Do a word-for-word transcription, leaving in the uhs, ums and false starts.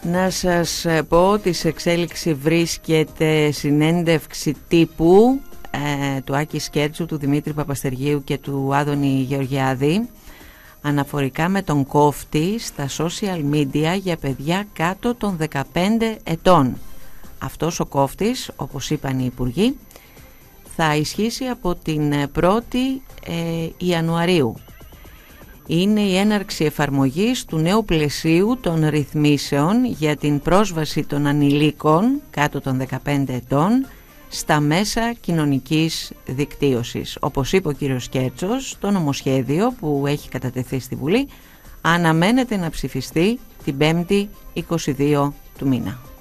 Να σας πω ότι σε εξέλιξη βρίσκεται συνέντευξη τύπου ε, του Άκη Σκέρτσου, του Δημήτρη Παπαστεργίου και του Άδωνη Γεωργιάδη αναφορικά με τον κόφτη στα social media για παιδιά κάτω των δεκαπέντε ετών. Αυτός ο κόφτης, όπως είπαν οι υπουργοί, θα ισχύσει από την πρώτη ε, Ιανουαρίου. Είναι η έναρξη εφαρμογής του νέου πλαισίου των ρυθμίσεων για την πρόσβαση των ανηλίκων κάτω των δεκαπέντε ετών στα μέσα κοινωνικής δικτύωσης. Όπως είπε ο κύριος Σκέρτσος, το νομοσχέδιο που έχει κατατεθεί στη Βουλή αναμένεται να ψηφιστεί την πέμπτη είκοσι δύο του μήνα.